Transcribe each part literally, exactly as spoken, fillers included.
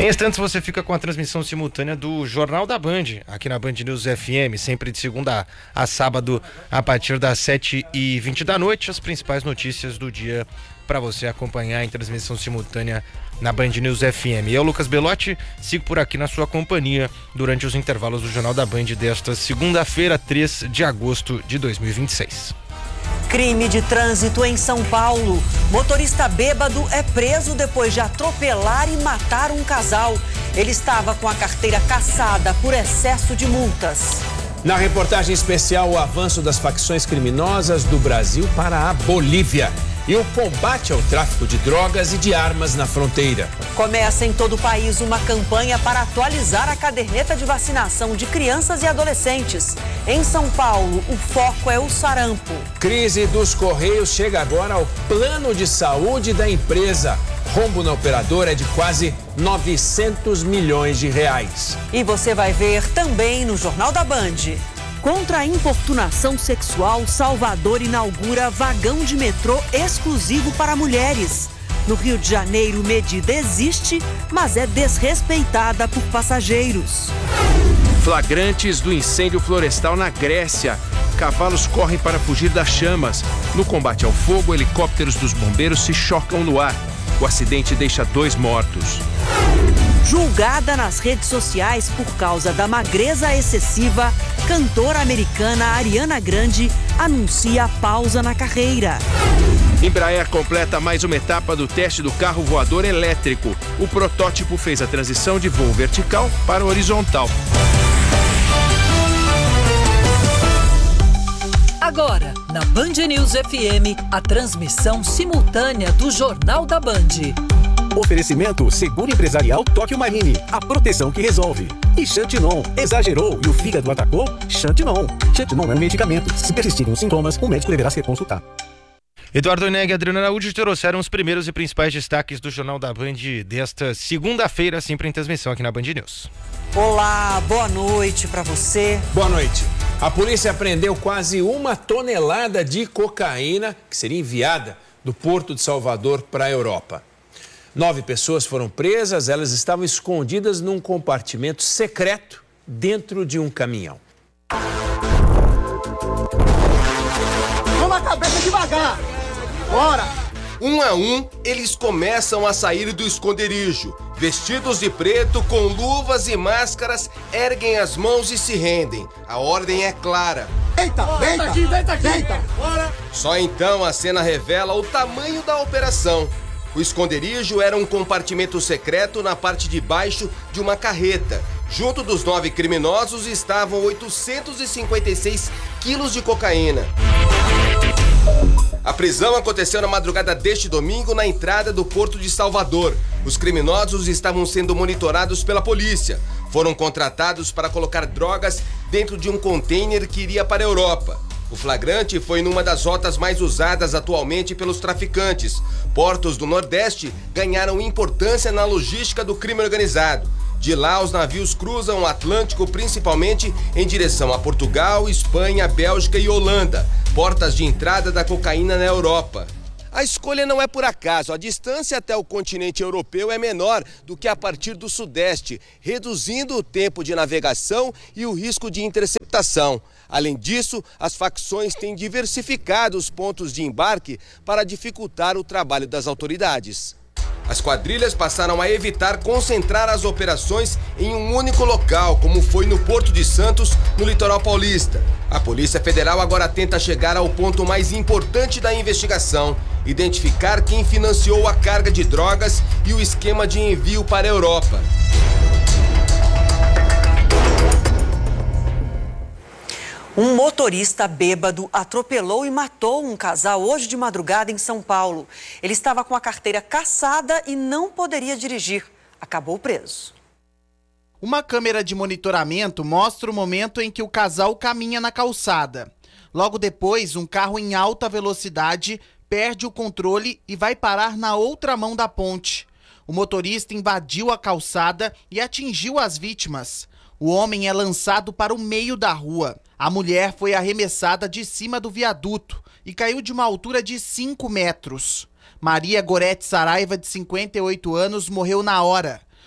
Em instantes você fica com a transmissão simultânea do Jornal da Band, aqui na Band News F M, sempre de segunda a sábado, a partir das sete e vinte da noite, as principais notícias do dia para você acompanhar em transmissão simultânea na Band News F M. Eu, Lucas Belotti, sigo por aqui na sua companhia durante os intervalos do Jornal da Band desta segunda-feira, três de agosto de dois mil e vinte e seis. Crime de trânsito em São Paulo. Motorista bêbado é preso depois de atropelar e matar um casal. Ele estava com a carteira cassada por excesso de multas. Na reportagem especial, o avanço das facções criminosas do Brasil para a Bolívia e o combate ao tráfico de drogas e de armas na fronteira. Começa em todo o país uma campanha para atualizar a caderneta de vacinação de crianças e adolescentes. Em São Paulo, o foco é o sarampo. Crise dos Correios chega agora ao plano de saúde da empresa. Rombo na operadora é de quase novecentos milhões de reais. E você vai ver também no Jornal da Band. Contra a importunação sexual, Salvador inaugura vagão de metrô exclusivo para mulheres. No Rio de Janeiro, medida existe, mas é desrespeitada por passageiros. Flagrantes do incêndio florestal na Grécia. Cavalos correm para fugir das chamas. No combate ao fogo, helicópteros dos bombeiros se chocam no ar. O acidente deixa dois mortos. Julgada nas redes sociais por causa da magreza excessiva, cantora americana Ariana Grande anuncia pausa na carreira. Embraer completa mais uma etapa do teste do carro voador elétrico. O protótipo fez a transição de voo vertical para horizontal. Agora, na Band News F M, a transmissão simultânea do Jornal da Band. Oferecimento Seguro Empresarial Tóquio Marine, a proteção que resolve. E Xantinon, exagerou e o fígado atacou? Xantinon. Xantinon é um medicamento. Se persistirem os sintomas, o médico deverá ser consultado. Eduardo Oineg e Adriana Araújo trouxeram os primeiros e principais destaques do Jornal da Band desta segunda-feira, sempre em transmissão aqui na Band News. Olá, boa noite para você. Boa noite. A polícia apreendeu quase uma tonelada de cocaína que seria enviada do Porto de Salvador para a Europa. Nove pessoas foram presas, elas estavam escondidas num compartimento secreto dentro de um caminhão. Vamos a cabeça devagar! Bora! Um a um, eles começam a sair do esconderijo. Vestidos de preto, com luvas e máscaras, erguem as mãos e se rendem. A ordem é clara. Eita, deita aqui, deita aqui! Deita. Só então a cena revela o tamanho da operação. O esconderijo era um compartimento secreto na parte de baixo de uma carreta. Junto dos nove criminosos estavam oitocentos e cinquenta e seis quilos de cocaína. A prisão aconteceu na madrugada deste domingo na entrada do Porto de Salvador. Os criminosos estavam sendo monitorados pela polícia. Foram contratados para colocar drogas dentro de um container que iria para a Europa. O flagrante foi numa das rotas mais usadas atualmente pelos traficantes. Portos do Nordeste ganharam importância na logística do crime organizado. De lá, os navios cruzam o Atlântico principalmente em direção a Portugal, Espanha, Bélgica e Holanda, portas de entrada da cocaína na Europa. A escolha não é por acaso. A distância até o continente europeu é menor do que a partir do Sudeste, reduzindo o tempo de navegação e o risco de interceptação. Além disso, as facções têm diversificado os pontos de embarque para dificultar o trabalho das autoridades. As quadrilhas passaram a evitar concentrar as operações em um único local, como foi no Porto de Santos, no litoral paulista. A Polícia Federal agora tenta chegar ao ponto mais importante da investigação: identificar quem financiou a carga de drogas e o esquema de envio para a Europa. Um motorista bêbado atropelou e matou um casal hoje de madrugada em São Paulo. Ele estava com a carteira cassada e não poderia dirigir. Acabou preso. Uma câmera de monitoramento mostra o momento em que o casal caminha na calçada. Logo depois, um carro em alta velocidade perde o controle e vai parar na outra mão da ponte. O motorista invadiu a calçada e atingiu as vítimas. O homem é lançado para o meio da rua. A mulher foi arremessada de cima do viaduto e caiu de uma altura de cinco metros. Maria Gorete Saraiva, de cinquenta e oito anos, morreu na hora.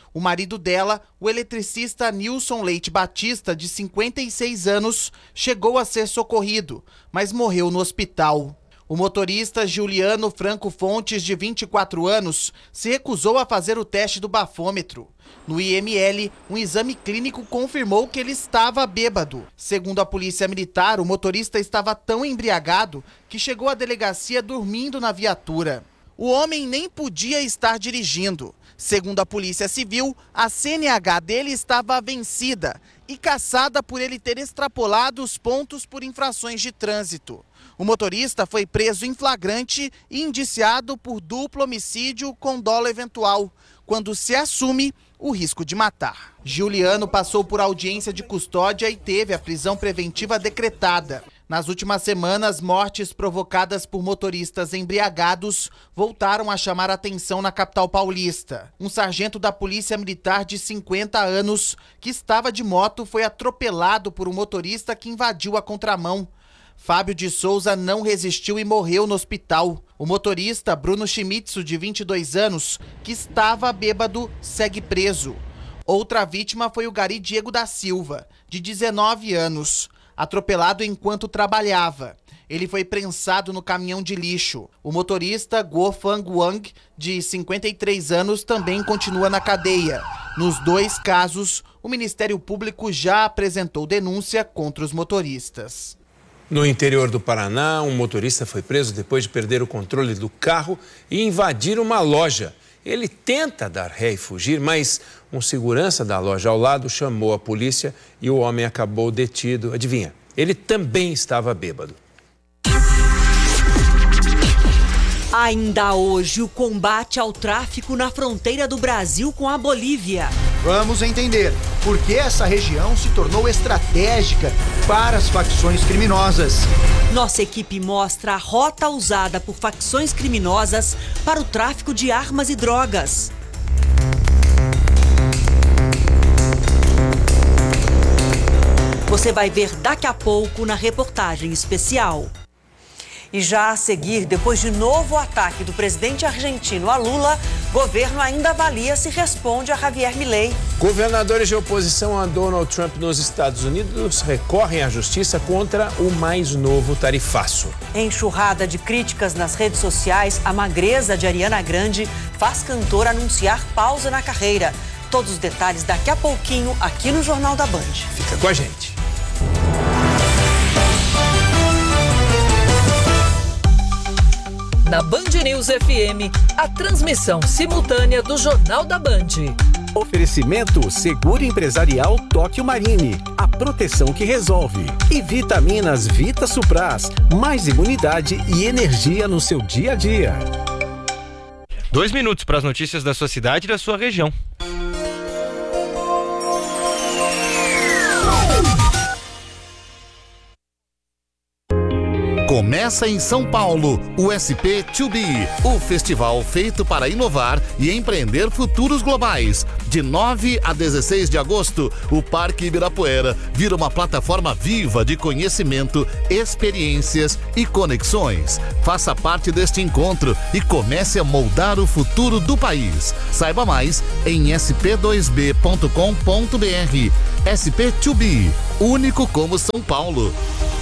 O marido dela, o eletricista Nilson Leite Batista, de cinquenta e seis anos, chegou a ser socorrido, mas morreu no hospital. O motorista Juliano Franco Fontes, de vinte e quatro anos, se recusou a fazer o teste do bafômetro. No I M L, um exame clínico confirmou que ele estava bêbado. Segundo a polícia militar, o motorista estava tão embriagado que chegou à delegacia dormindo na viatura. O homem nem podia estar dirigindo. Segundo a Polícia Civil, a C N H dele estava vencida e cassada por ele ter extrapolado os pontos por infrações de trânsito. O motorista foi preso em flagrante e indiciado por duplo homicídio com dolo eventual, quando se assume o risco de matar. Juliano passou por audiência de custódia e teve a prisão preventiva decretada. Nas últimas semanas, mortes provocadas por motoristas embriagados voltaram a chamar a atenção na capital paulista. Um sargento da Polícia Militar de cinquenta anos, que estava de moto, foi atropelado por um motorista que invadiu a contramão. Fábio de Souza não resistiu e morreu no hospital. O motorista, Bruno Schmitzu, de vinte e dois anos, que estava bêbado, segue preso. Outra vítima foi o Gari Diego da Silva, de dezenove anos, atropelado enquanto trabalhava. Ele foi prensado no caminhão de lixo. O motorista, Guo Fang Wang, de cinquenta e três anos, também continua na cadeia. Nos dois casos, o Ministério Público já apresentou denúncia contra os motoristas. No interior do Paraná, um motorista foi preso depois de perder o controle do carro e invadir uma loja. Ele tenta dar ré e fugir, mas um segurança da loja ao lado chamou a polícia e o homem acabou detido. Adivinha? Ele também estava bêbado. Ainda hoje, o combate ao tráfico na fronteira do Brasil com a Bolívia. Vamos entender por que essa região se tornou estratégica para as facções criminosas. Nossa equipe mostra a rota usada por facções criminosas para o tráfico de armas e drogas. Você vai ver daqui a pouco na reportagem especial. E já a seguir, depois de novo ataque do presidente argentino a Lula, governo ainda avalia se responde a Javier Milei. Governadores de oposição a Donald Trump nos Estados Unidos recorrem à justiça contra o mais novo tarifaço. Enxurrada de críticas nas redes sociais, a magreza de Ariana Grande faz cantora anunciar pausa na carreira. Todos os detalhes daqui a pouquinho aqui no Jornal da Band. Fica com a gente. Na Band News F M, a transmissão simultânea do Jornal da Band. Oferecimento Seguro Empresarial Tóquio Marine, a proteção que resolve. E Vitaminas Vita Supras, mais imunidade e energia no seu dia a dia. Dois minutos para as notícias da sua cidade e da sua região. Começa em São Paulo, o S P dois B, o festival feito para inovar e empreender futuros globais. De nove a dezesseis de agosto, o Parque Ibirapuera vira uma plataforma viva de conhecimento, experiências e conexões. Faça parte deste encontro e comece a moldar o futuro do país. Saiba mais em s p dois b ponto com ponto b r. S P dois B, único como São Paulo.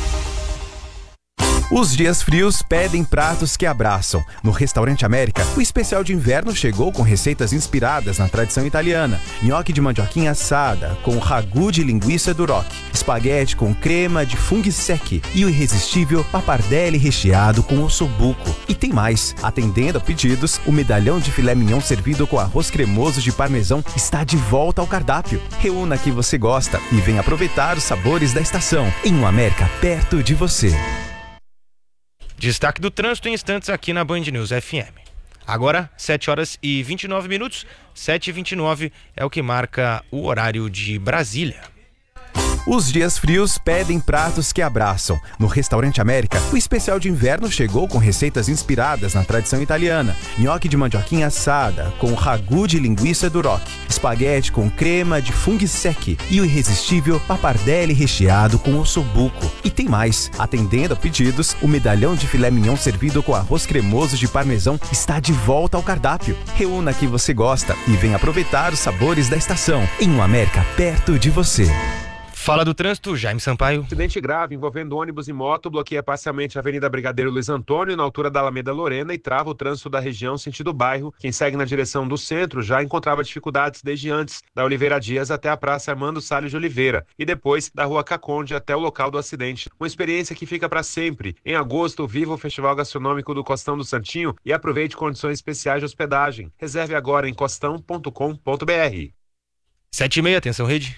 Os dias frios pedem pratos que abraçam. No Restaurante América, o especial de inverno chegou com receitas inspiradas na tradição italiana. Nhoque de mandioquinha assada, com ragu de linguiça duroc, espaguete com crema de funghi secchi e o irresistível pappardelle recheado com ossobuco. E tem mais. Atendendo a pedidos, o medalhão de filé mignon servido com arroz cremoso de parmesão está de volta ao cardápio. Reúna o que você gosta e venha aproveitar os sabores da estação em um América perto de você. Destaque do trânsito em instantes aqui na Band News F M. Agora, sete horas e vinte e nove minutos. sete e vinte e nove é o que marca o horário de Brasília. Os dias frios pedem pratos que abraçam. No Restaurante América, o especial de inverno chegou com receitas inspiradas na tradição italiana. Nhoque de mandioquinha assada, com ragu de linguiça do Rock. Espaguete com crema de funghi secchi. E o irresistível pappardelle recheado com ossobuco. E tem mais. Atendendo a pedidos, o medalhão de filé mignon servido com arroz cremoso de parmesão está de volta ao cardápio. Reúna que você gosta e venha aproveitar os sabores da estação. Em um América perto de você. Fala do trânsito, Jaime Sampaio. Acidente grave envolvendo ônibus e moto bloqueia parcialmente a Avenida Brigadeiro Luiz Antônio, na altura da Alameda Lorena, e trava o trânsito da região sentido bairro. Quem segue na direção do centro já encontrava dificuldades desde antes, da Oliveira Dias até a Praça Armando Salles de Oliveira, e depois da Rua Caconde até o local do acidente. Uma experiência que fica para sempre. Em agosto, viva o Festival Gastronômico do Costão do Santinho e aproveite condições especiais de hospedagem. Reserve agora em costão ponto com ponto br. Sete e meia, atenção rede.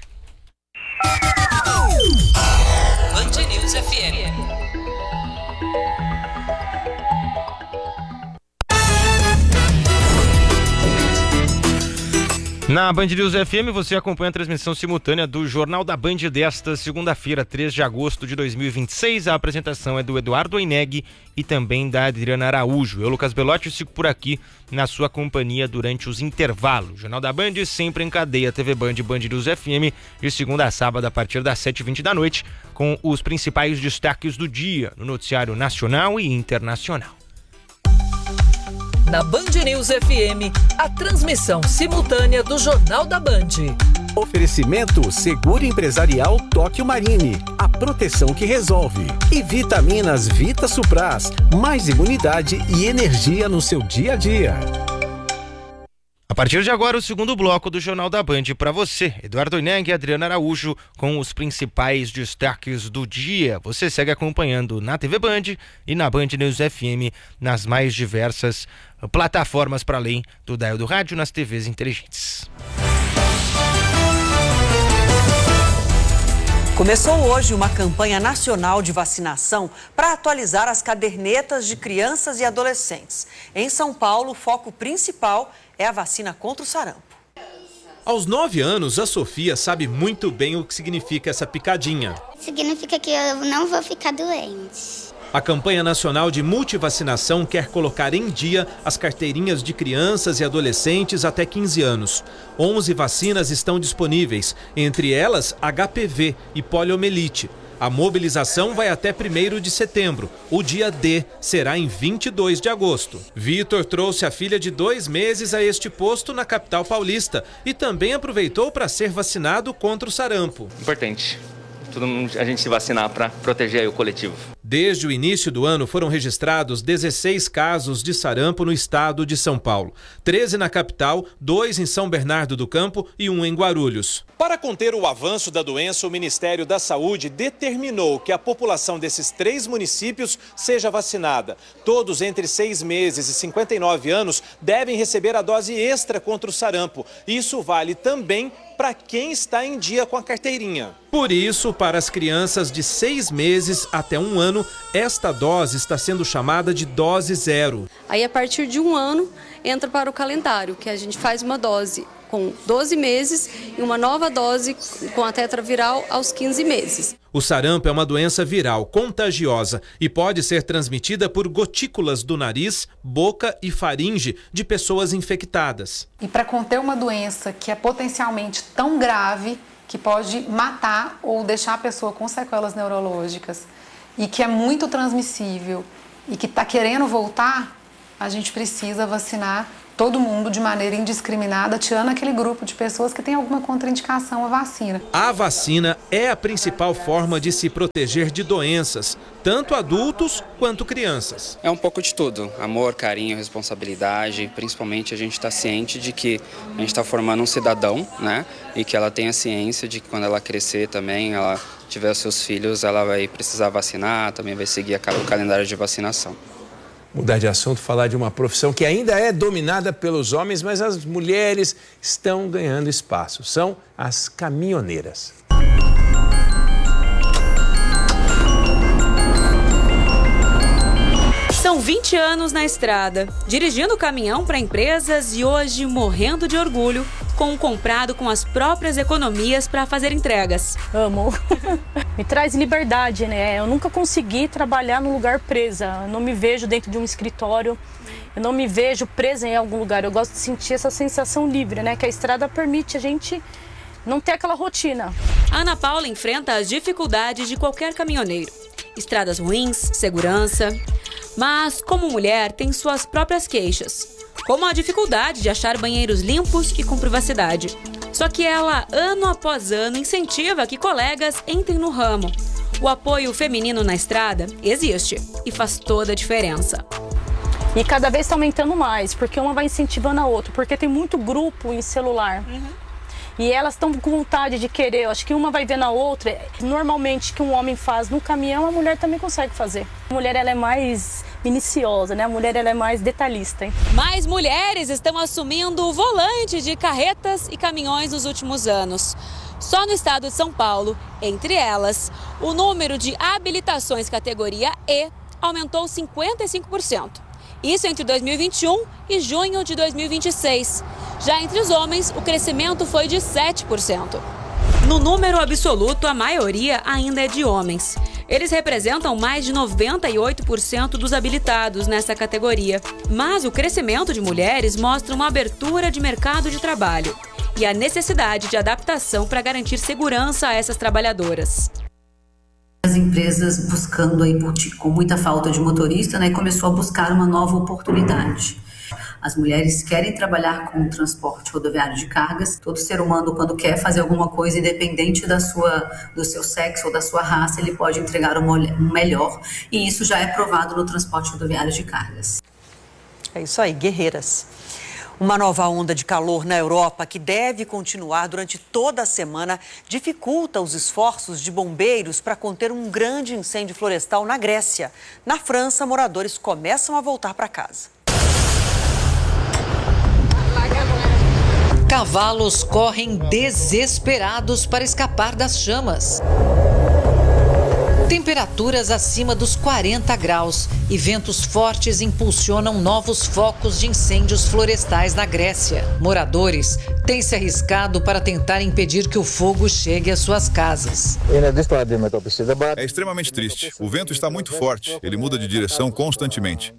Band News F M. Na Band News F M você acompanha a transmissão simultânea do Jornal da Band desta segunda-feira, três de agosto de dois mil e vinte e seis. A apresentação é do Eduardo Oineg e também da Adriana Araújo. Eu, Lucas Belotti, fico por aqui na sua companhia durante os intervalos. Jornal da Band sempre em cadeia, T V Band e Band News F M, de segunda a sábado a partir das sete e vinte da noite, com os principais destaques do dia no noticiário nacional e internacional. Na Band News F M, a transmissão simultânea do Jornal da Band. Oferecimento Seguro Empresarial Tóquio Marine, a proteção que resolve. E Vitaminas Vita Supras, mais imunidade e energia no seu dia a dia. A partir de agora, o segundo bloco do Jornal da Band para você, Eduardo Oineg e Adriana Araújo, com os principais destaques do dia. Você segue acompanhando na T V Band e na Band News F M, nas mais diversas plataformas para além do dial do rádio, nas T Vs inteligentes. Começou hoje uma campanha nacional de vacinação para atualizar as cadernetas de crianças e adolescentes. Em São Paulo, o foco principal é a vacina contra o sarampo. Aos nove anos, a Sofia sabe muito bem o que significa essa picadinha. Significa que eu não vou ficar doente. A campanha nacional de multivacinação quer colocar em dia as carteirinhas de crianças e adolescentes até quinze anos. onze vacinas estão disponíveis, entre elas H P V e poliomielite. A mobilização vai até primeiro de setembro. O dia D será em vinte e dois de agosto. Vitor trouxe a filha de dois meses a este posto na capital paulista e também aproveitou para ser vacinado contra o sarampo. Importante. Todo mundo, a gente se vacinar para proteger aí o coletivo. Desde o início do ano foram registrados dezesseis casos de sarampo no estado de São Paulo. treze na capital, dois em São Bernardo do Campo e um em Guarulhos. Para conter o avanço da doença, o Ministério da Saúde determinou que a população desses três municípios seja vacinada. Todos entre seis meses e cinquenta e nove anos devem receber a dose extra contra o sarampo. Isso vale também para quem está em dia com a carteirinha. Por isso, para as crianças de seis meses até um ano, esta dose está sendo chamada de dose zero. Aí, a partir de um ano, entra para o calendário, que a gente faz uma dose com doze meses e uma nova dose com a tetraviral aos quinze meses. O sarampo é uma doença viral contagiosa e pode ser transmitida por gotículas do nariz, boca e faringe de pessoas infectadas. E para conter uma doença que é potencialmente tão grave que pode matar ou deixar a pessoa com sequelas neurológicas e que é muito transmissível e que está querendo voltar, a gente precisa vacinar todo mundo de maneira indiscriminada, tirando aquele grupo de pessoas que tem alguma contraindicação à vacina. A vacina é a principal forma de se proteger de doenças, tanto adultos quanto crianças. É um pouco de tudo, amor, carinho, responsabilidade, principalmente a gente está ciente de que a gente está formando um cidadão, né? E que ela tenha ciência de que quando ela crescer também, ela tiver seus filhos, ela vai precisar vacinar, também vai seguir o calendário de vacinação. Mudar de assunto, falar de uma profissão que ainda é dominada pelos homens, mas as mulheres estão ganhando espaço. São as caminhoneiras. São vinte anos na estrada, dirigindo caminhão para empresas e hoje morrendo de orgulho com o comprado com as próprias economias para fazer entregas. Amo. Me traz liberdade, né? Eu nunca consegui trabalhar num lugar presa. Eu não me vejo dentro de um escritório. Eu não me vejo presa em algum lugar. Eu gosto de sentir essa sensação livre, né? Que a estrada permite a gente não ter aquela rotina. A Ana Paula enfrenta as dificuldades de qualquer caminhoneiro. Estradas ruins, segurança. Mas, como mulher, tem suas próprias queixas. Como a dificuldade de achar banheiros limpos e com privacidade. Só que ela, ano após ano, incentiva que colegas entrem no ramo. O apoio feminino na estrada existe e faz toda a diferença. E cada vez está aumentando mais, porque uma vai incentivando a outra, porque tem muito grupo em celular. Uhum. E elas estão com vontade de querer, eu acho que uma vai ver na outra. Normalmente, o que um homem faz no caminhão, a mulher também consegue fazer. A mulher ela é mais minuciosa, né? A mulher ela é mais detalhista. Hein? Mais mulheres estão assumindo o volante de carretas e caminhões nos últimos anos. Só no estado de São Paulo, entre elas, o número de habilitações categoria E aumentou cinquenta e cinco por cento. Isso entre dois mil e vinte e um e junho de dois mil e vinte e seis. Já entre os homens, o crescimento foi de sete por cento. No número absoluto, a maioria ainda é de homens. Eles representam mais de noventa e oito por cento dos habilitados nessa categoria. Mas o crescimento de mulheres mostra uma abertura de mercado de trabalho e a necessidade de adaptação para garantir segurança a essas trabalhadoras. As empresas buscando aí com muita falta de motorista, né, começou a buscar uma nova oportunidade. As mulheres querem trabalhar com o transporte rodoviário de cargas. Todo ser humano, quando quer fazer alguma coisa, independente da sua, do seu sexo ou da sua raça, ele pode entregar o melhor. E isso já é provado no transporte rodoviário de cargas. É isso aí, guerreiras. Uma nova onda de calor na Europa, que deve continuar durante toda a semana, dificulta os esforços de bombeiros para conter um grande incêndio florestal na Grécia. Na França, moradores começam a voltar para casa. Cavalos correm desesperados para escapar das chamas. Temperaturas acima dos quarenta graus e ventos fortes impulsionam novos focos de incêndios florestais na Grécia. Moradores têm se arriscado para tentar impedir que o fogo chegue às suas casas. É extremamente triste. O vento está muito forte. Ele muda de direção constantemente.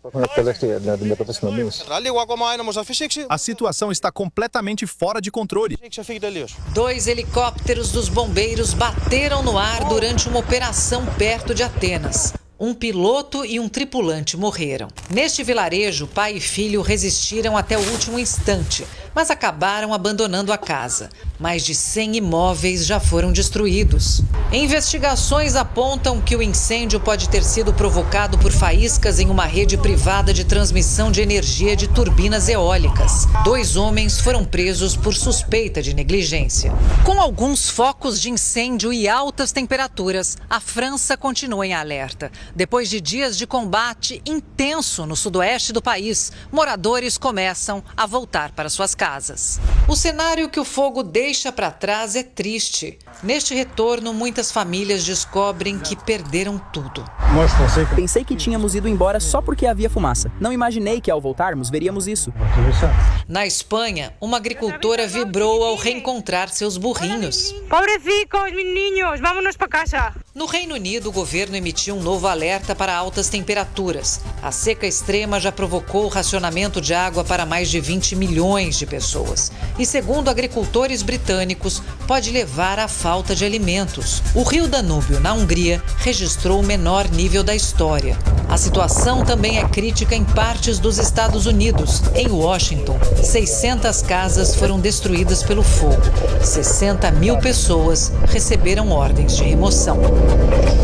A situação está completamente fora de controle. Dois helicópteros dos bombeiros bateram no ar durante uma operação perto de Atenas. Um piloto e um tripulante morreram. Neste vilarejo, pai e filho resistiram até o último instante, mas acabaram abandonando a casa. Mais de cem imóveis já foram destruídos. Investigações apontam que o incêndio pode ter sido provocado por faíscas em uma rede privada de transmissão de energia de turbinas eólicas. Dois homens foram presos por suspeita de negligência. Com alguns focos de incêndio e altas temperaturas, a França continua em alerta. Depois de dias de combate intenso no sudoeste do país, moradores começam a voltar para suas casas. O cenário que o fogo deixa para trás é triste. Neste retorno, muitas famílias descobrem que perderam tudo. Pensei que tínhamos ido embora só porque havia fumaça. Não imaginei que ao voltarmos veríamos isso. Na Espanha, uma agricultora vibrou ao reencontrar seus burrinhos. Pobrecicos, meninos, vamos para casa. No Reino Unido, o governo emitiu um novo alerta para altas temperaturas. A seca extrema já provocou o racionamento de água para mais de vinte milhões de pessoas. E, segundo agricultores britânicos, pode levar à falta de alimentos. O rio Danúbio, na Hungria, registrou o menor nível da história. A situação também é crítica em partes dos Estados Unidos. Em Washington, seiscentas casas foram destruídas pelo fogo. sessenta mil pessoas receberam ordens de remoção.